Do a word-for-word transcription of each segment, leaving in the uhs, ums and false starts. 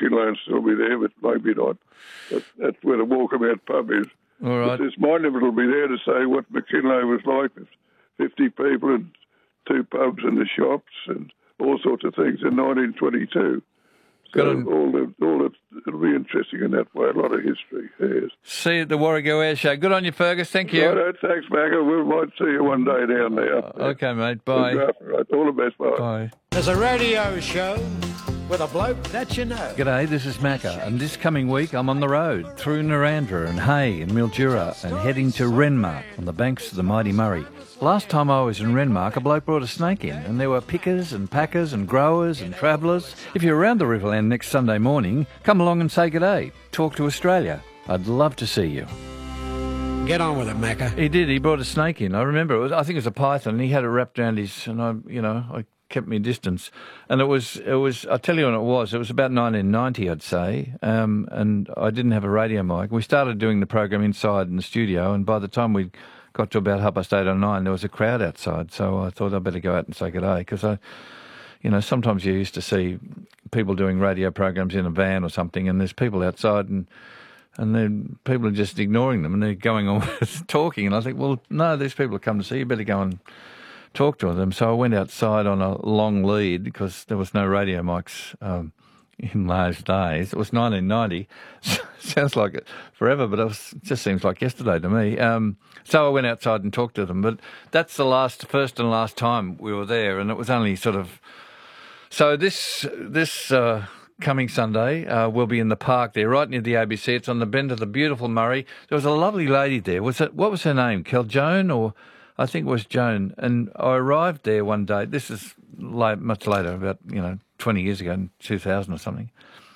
McKinlay will still be there, but maybe not. But that's where the Walkabout pub is. All right. But this monument will be there to say what McKinlay was like with fifty people and two pubs and the shops and all sorts of things in nineteen twenty-two. So all the, all the, it'll be interesting in that way. A lot of history. Yes. See you at the Warrego Air Show. Good on you, Fergus. Thank you. Right, thanks, Macca. We might see you one day down there. Uh, okay, mate. Bye. Right. All the best. Bye. Bye. There's a radio show with a bloke that you know. G'day, this is Macca, and this coming week I'm on the road through Narrandera and Hay and Mildura and heading to Renmark on the banks of the mighty Murray. Last time I was in Renmark, a bloke brought a snake in, and there were pickers and packers and growers and travellers. If you're around the Riverland next Sunday morning, come along and say g'day. Talk to Australia. I'd love to see you. Get on with it, Macca. He did. He brought a snake in. I remember. It was, I think it was a python. And he had it wrapped around his, and I, you know, I kept me distance. And it was, it was. I'll tell you when it was. It was about nineteen ninety, I'd say. Um, and I didn't have a radio mic. We started doing the program inside in the studio, and by the time we got to about half past eight or nine, there was a crowd outside. So I thought I'd better go out and say good day, because I, you know, sometimes you used to see people doing radio programs in a van or something, and there's people outside, and and then people are just ignoring them, and they're going on talking. And I think, well, no, these people have come to see you. Better go and talk to them. So I went outside on a long lead because there was no radio mics um, in those days. It was nineteen ninety. Sounds like it forever, but it, was, it just seems like yesterday to me. Um, so I went outside and talked to them. But that's the last, first and last time we were there, and it was only sort of. So this this uh, coming Sunday uh, we'll be in the park there, right near the A B C. It's on the bend of the beautiful Murray. There was a lovely lady there. Was it? What was her name? Kel Joan, or I think it was Joan. And I arrived there one day. This is late, much later, about you know twenty years ago, in two thousand or something.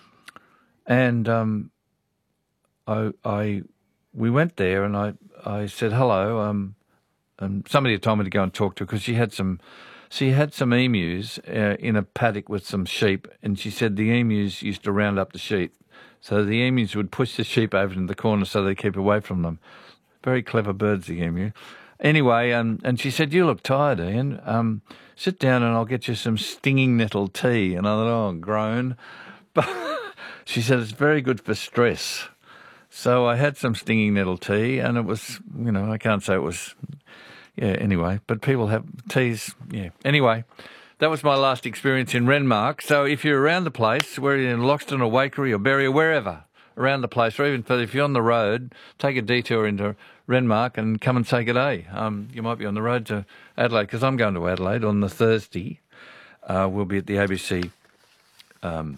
And um, I, I, we went there, and I, I said hello. Um, and somebody had told me to go and talk to her because she had some, she had some emus uh, in a paddock with some sheep, and she said the emus used to round up the sheep, so the emus would push the sheep over into the corner so they keep away from them. Very clever birds, the emu. Anyway, um, and she said, "You look tired, Ian. Um, sit down and I'll get you some stinging nettle tea." And I thought, oh, groan. But she said it's very good for stress. So I had some stinging nettle tea, and it was, you know, I can't say it was, yeah, anyway. But people have teas, yeah. Anyway, that was my last experience in Renmark. So if you're around the place, whether you're in Loxton or Waikerie or Berry or wherever, around the place, or even further, if you're on the road, take a detour into Renmark and come and say good day. Um, you might be on the road to Adelaide, because I'm going to Adelaide on the Thursday. Uh, we'll be at the A B C um,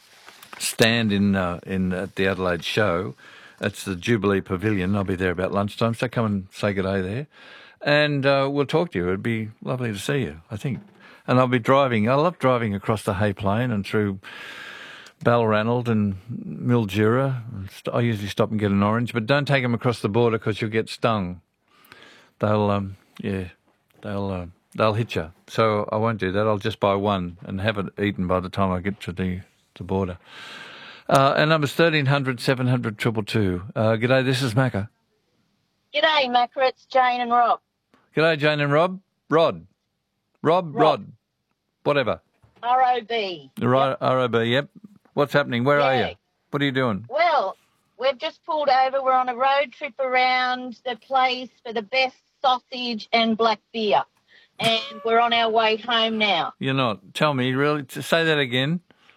stand in uh, in at the Adelaide show. It's the Jubilee Pavilion. I'll be there about lunchtime, so come and say good day there. And uh, we'll talk to you. It'd be lovely to see you, I think. And I'll be driving. I love driving across the Hay Plain and through Balranald and Mildura. I usually stop and get an orange, but don't take them across the border because you'll get stung. They'll, um, yeah, they'll uh, they'll hit you. So I won't do that. I'll just buy one and have it eaten by the time I get to the, the border. Uh, and number's thirteen hundred, seven hundred, two two two. Uh, g'day, this is Macca. G'day, Macca. It's Jane and Rob. G'day, Jane and Rob. Rod. Rob, Rob. Rod. Whatever. R O B. Right, yep. R O B, yep. What's happening? Where yeah. are you? What are you doing? Well, we've just pulled over. We're on a road trip around the place for the best sausage and black beer. And we're on our way home now. You're not. Tell me, really? Say that again.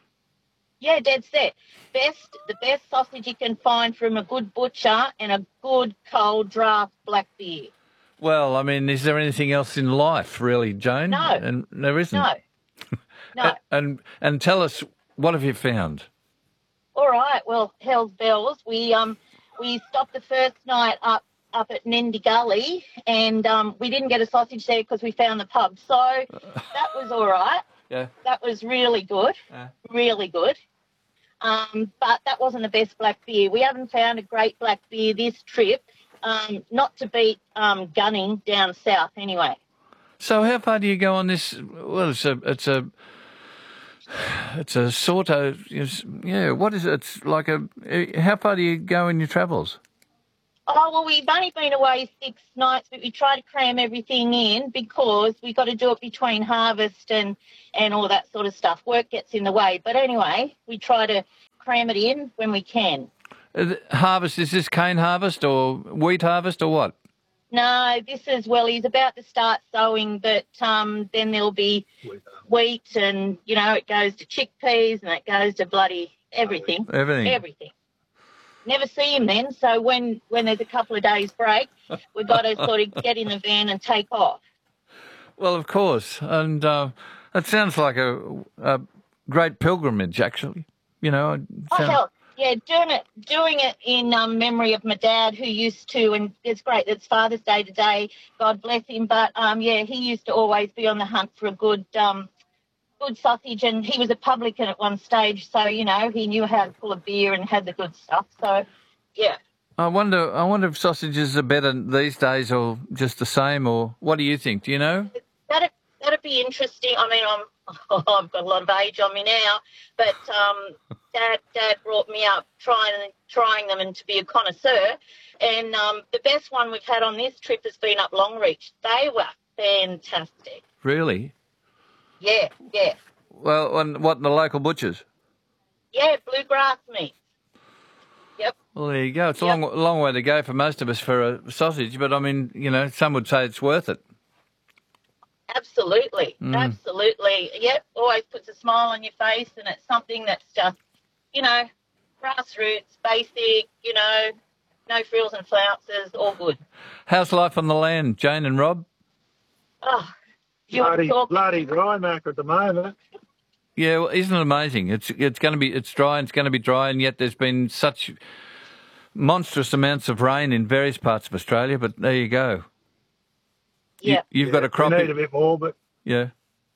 Yeah, dead set. Best, the best sausage you can find from a good butcher and a good cold draft black beer. Well, I mean, is there anything else in life, really, Jane? No. And there isn't. No. No. and and tell us, what have you found? All right. Well, hell's bells. We um we stopped the first night up up at Nendy Gully, and um we didn't get a sausage there because we found the pub. So that was all right. Yeah. That was really good. Yeah. Really good. Um, but that wasn't the best black beer. We haven't found a great black beer this trip. Um, not to beat um, Gunning down south, anyway. So how far do you go on this? Well, it's a it's a it's a sort of yeah. What is it? It's like a. How far do you go in your travels? Oh, well, we've only been away six nights, but we try to cram everything in because we got to do it between harvest and, and all that sort of stuff. Work gets in the way. But anyway, we try to cram it in when we can. Uh, Harvest, is this cane harvest or wheat harvest or what? No, this is, well, he's about to start sowing, but um, then there'll be wheat and, you know, it goes to chickpeas and it goes to bloody everything. Everything. Everything. Never see him then, so when, when there's a couple of days break, we've got to sort of get in the van and take off. Well, of course, and uh, it sounds like a, a great pilgrimage, actually. You know, it Oh, sounds- hell, yeah, doing it, doing it in um, memory of my dad who used to, and it's great, it's Father's Day today, God bless him, but, um, yeah, he used to always be on the hunt for a good um, good sausage, and he was a publican at one stage, so, you know, he knew how to pull a beer and had the good stuff, so, yeah. I wonder. I wonder if sausages are better these days, or just the same, or what do you think? Do you know? That'd, that'd be interesting. I mean, I'm, I've got a lot of age on me now, but um, Dad, Dad brought me up trying trying them and to be a connoisseur. And um, the best one we've had on this trip has been up Longreach. They were fantastic. Really? Yeah, yeah. Well, and what, the local butchers? Yeah, bluegrass meat. Yep. Well, there you go. It's a Yep. long, long way to go for most of us for a sausage, but I mean, you know, some would say it's worth it. Absolutely, Mm. absolutely. Yep, always puts a smile on your face, and it's something that's just, you know, grassroots, basic, you know, no frills and flounces, all good. How's life on the land, Jane and Rob? Oh, you want to Bloody, talk? bloody dry, Mac, at the moment. Yeah, well, isn't it amazing? It's it's going to be it's dry and it's going to be dry, and yet there's been such monstrous amounts of rain in various parts of Australia. But there you go. Yeah. You, have got a crop. We need a bit more, but Yeah.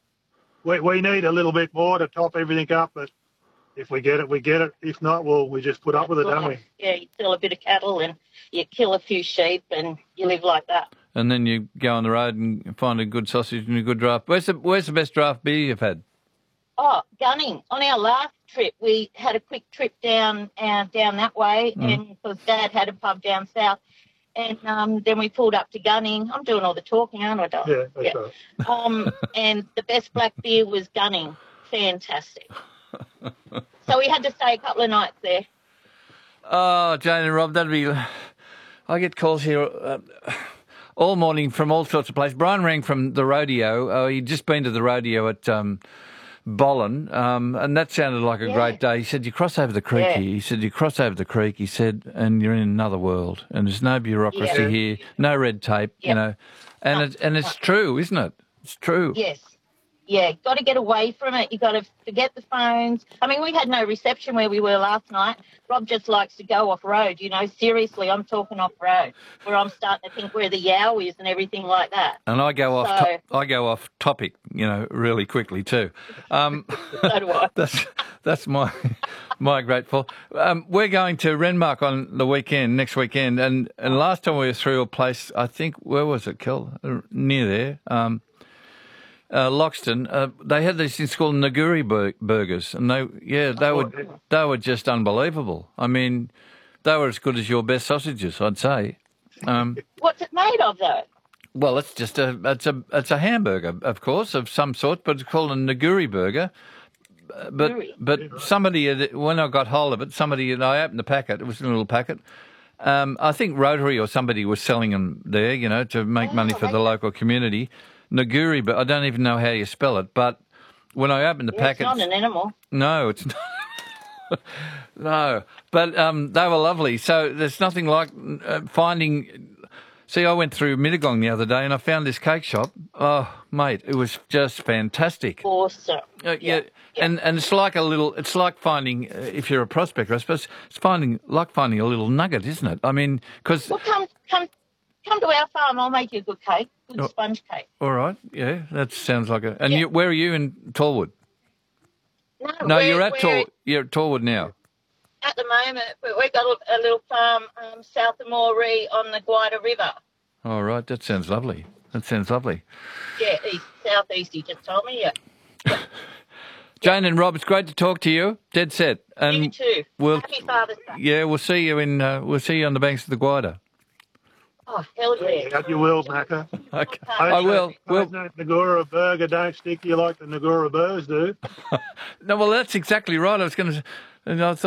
we, we need a little bit more to top everything up. But if we get it, we get it. If not, well, we just put up with it, don't we? Yeah, you sell a bit of cattle and you kill a few sheep and you live like that. And then you go on the road and find a good sausage and a good draft. Where's the Where's the best draft beer you've had? Oh, Gunning. On our last trip, we had a quick trip down uh, down that way, Mm. and because Dad had a pub down south, and um, then we pulled up to Gunning. I'm doing all the talking, aren't I, Dom? Yeah, that's right. Um, and the best black beer was Gunning. Fantastic. So we had to stay a couple of nights there. Oh, Jane and Rob, that'd be. I get calls here uh, all morning from all sorts of places. Brian rang from the rodeo. Oh, he'd just been to the rodeo at um, Bollen, um, and that sounded like a Yeah. great day. He said, "You cross over the creek Yeah. here." He said, "You cross over the creek." He said, "And you're in another world, and there's no bureaucracy Yeah. here, no red tape, you Yeah. know." And No, it, and it's true, isn't it? It's true. Yes. Yeah, got to get away from it. You got to forget the phones. I mean, we had no reception where we were last night. Rob just likes to go off road. You know, seriously, I'm talking off road, where I'm starting to think where the yow is and everything like that. And I go off. So- To- I go off topic, you know, really quickly too. Um, So do I. that's that's my my great fault. Um, we're going to Renmark on the weekend, next weekend, and, and last time we were through a place, I think, where was it, Kel? Uh, Near there, um, uh, Loxton. Uh, they had these things called Naguri bur- burgers, and they, yeah, they were they were just unbelievable. I mean, they were as good as your best sausages, I'd say. Um, What's it made of, though? well, it's just a it's a it's a hamburger, of course, of some sort, but it's called a Naguri burger. But Naguri. but somebody had, when I got hold of it, somebody and I opened the packet. It was in a little packet. Um, I think Rotary or somebody was selling them there, you know, to make money for the okay. local community. Naguri, but I don't even know how you spell it. But when I opened the Yeah, it's packet, not an animal. no, it's not. No, but um, they were lovely. So there's nothing like uh, finding. See, I went through Mittagong the other day and I found this cake shop. Oh, mate, it was just fantastic. Awesome. Uh, yeah, yeah. and and it's like a little. It's like finding, uh, if you're a prospector, I suppose it's finding like finding a little nugget, isn't it? I mean, because Well, come, come, come to our farm. I'll make you a good cake, good Oh. sponge cake. all right, yeah, that sounds like a. And Yeah. you, where are you in Tallwood? No, No, we're- you're at we're- Tall. You're at Tallwood now. At the moment, we- we've got a, a little farm um, south of Moree on the Guida River. All right, that sounds lovely. That sounds lovely. Yeah, east, southeast, he just told me. Yeah. Jane and Rob, it's great to talk to you. Dead set. And you too. we'll- Happy Father's Day. yeah, we'll see you in. Uh, we'll see you on the banks of the Guida. Oh, hell yeah. Out you will, Macca. Okay, I will. Well, Well, that Nagura burger don't stick to you like the Nagura burgers do. no, well, that's exactly right. I was going to. And I thought.